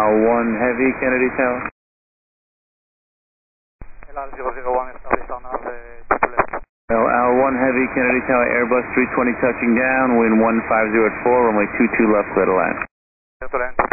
L1 Heavy, Kennedy Tower. LR001 established on triple left. L1 Heavy, Kennedy Tower, Airbus 320 touching down, wind 150 at 4, runway 22 left, clear to land. Clear to land.